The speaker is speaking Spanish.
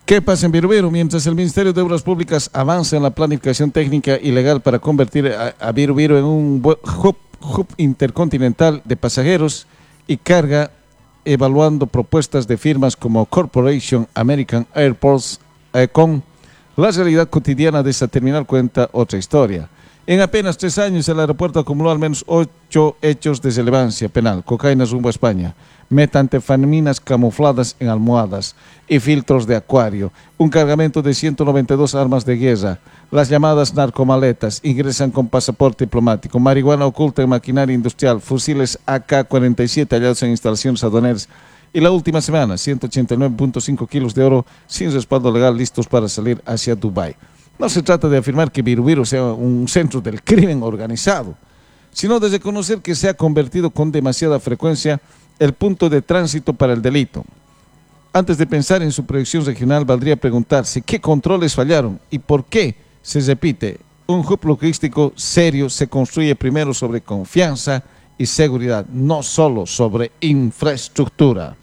¿Qué pasa en Virubiru? Mientras el Ministerio de Obras Públicas avanza en la planificación técnica y legal para convertir a Virubiru en un hub intercontinental de pasajeros y carga, evaluando propuestas de firmas como Corporation American Airports, con la realidad cotidiana de esta terminal cuenta otra historia. En apenas 3 años, el aeropuerto acumuló al menos 8 hechos de relevancia penal: cocaína rumbo a España, metanfetaminas camufladas en almohadas y filtros de acuario, un cargamento de 192 armas de guerra, las llamadas narcomaletas ingresan con pasaporte diplomático, marihuana oculta en maquinaria industrial, fusiles AK-47 hallados en instalaciones aduaneras, y la última semana, 189.5 kilos de oro sin respaldo legal listos para salir hacia Dubái. No se trata de afirmar que Virubiru sea un centro del crimen organizado, sino de reconocer que se ha convertido con demasiada frecuencia el punto de tránsito para el delito. Antes de pensar en su proyección regional, valdría preguntarse qué controles fallaron y por qué se repite. Un hub logístico serio se construye primero sobre confianza y seguridad, no solo sobre infraestructura.